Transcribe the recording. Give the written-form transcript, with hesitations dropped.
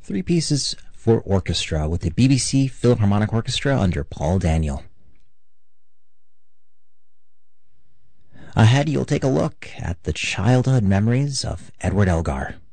Three pieces for orchestra with the BBC Philharmonic Orchestra under Paul Daniel. Ahead, you'll take a look at the childhood memories of Edward Elgar.